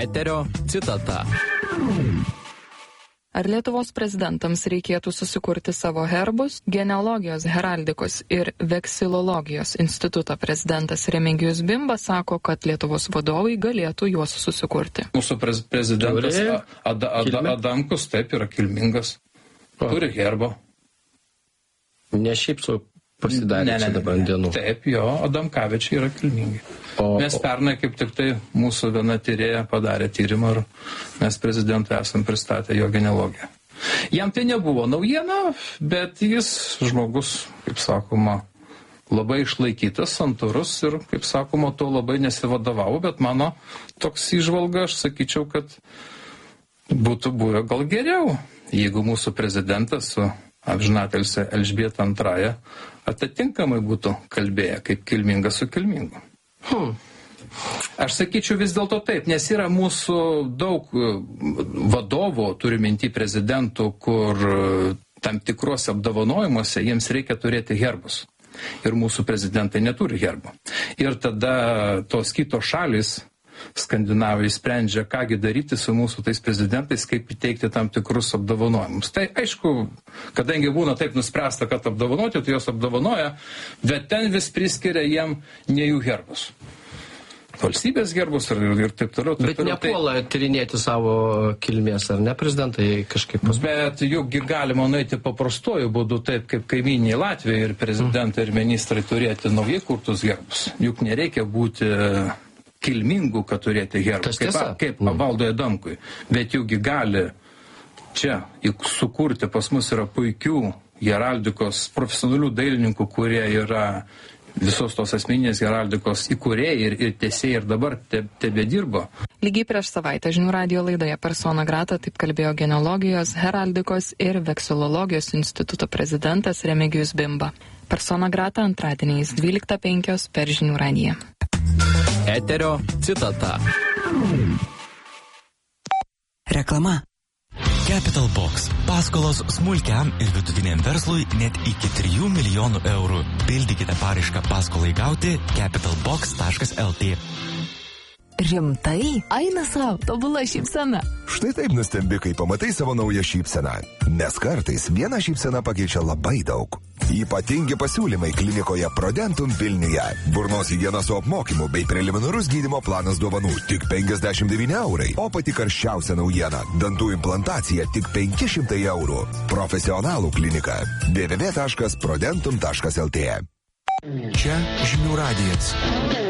Eterio citata. Ar Lietuvos prezidentams reikėtų susikurti savo herbus? Genealogijos, heraldikos ir veksilologijos instituto prezidentas Remigijus Bimba sako, kad Lietuvos vadovai galėtų juos susikurti. Mūsų prezidentas Adamkus taip yra kilmingas. Turi herbą. Ne šiaip su pasidarė čia dabar dienų. Taip, jo, Adamkavičiai yra kilmingi. Mes pernai kaip tik tai mūsų viena tyrėja padarė tyrimą ir mes prezidentui esam pristatę jo genealogiją. Jam tai nebuvo naujiena, bet jis žmogus, kaip sakoma, labai išlaikytas, santūrus ir, kaip sakoma, to labai nesivadovavo, bet mano toks įžvalga, aš sakyčiau, kad būtų buvę gal geriau, jeigu mūsų prezidentas su amžinatilsė Elžbieta II atitinkamai būtų kalbėję kaip kilmingas su kilmingu. Aš sakyčiau vis dėlto taip, nes yra mūsų daug vadovų, turiu minty prezidentų, kur tam tikruose apdovanojimuose jiems reikia turėti herbus. Ir mūsų prezidentai neturi herbų. Ir tada tos kitos šalis, Skandinavai, sprendžia, kągi daryti su mūsų tais prezidentais, kaip įteikti tam tikrus apdovanojimus. Tai aišku, kadangi būna taip nuspręsta, kad apdovanoti, tai jos apdovanoja, bet ten vis priskiria jiem ne jų herbus. Valstybės gerbus ir taip toliau. Bet nepuola tyrinėti savo kilmės, ar ne, prezidentai kažkaip pas... Bet juk galima nueiti paprastuoju būdu, taip kaip kaimyniniai Latvijai ir prezidentai ir ministrai turėti naujai kurtus gerbus. Juk nereikia būti kilmingų, kad turėti herbus, kaip Valdui Adamkui. Bet juk gali čia sukurti, pas mus yra puikių heraldikos profesionalių dailininkų, kurie yra visos tos asmeninės heraldikos įkūrėjai ir tęsėjai ir dabar tebedirbo. Lygiai prieš savaitę Žinių radijo laidoje Persona grata taip kalbėjo genealogijos, heraldikos ir veksilologijos instituto prezidentas Remigijus Bimba. Persona grata antradieniais 12:05 per Žinių radiją. Eterio citata. Reklama. Capital Box. Paskolos smulkiam ir vidutiniam verslui net iki 3 milijonų eurų. Pildykite paraišką paskolai gauti capitalbox.lt. Rimtai? Eina savo, tobula šypsena. Štai taip nustembi, kai pamatai savo naują šypseną. Nes kartais viena šypsena pakeičia labai daug. Ypatingi pasiūlymai klinikoje Prodentum Vilniuje. Burnos higiena su apmokymu bei preliminarus gydymo planas dovanų tik 59 eurai. O pati karščiausia naujiena – dantų implantacija tik 500 eurų. Profesionalų klinika. www.prodentum.lt. Čia Žinių radijas.